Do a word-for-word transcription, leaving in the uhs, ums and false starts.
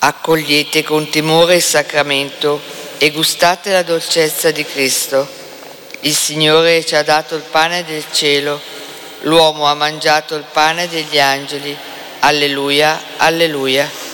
Accogliete con timore il sacramento e gustate la dolcezza di Cristo. Il Signore ci ha dato il pane del cielo, l'uomo ha mangiato il pane degli angeli. Alleluia, alleluia.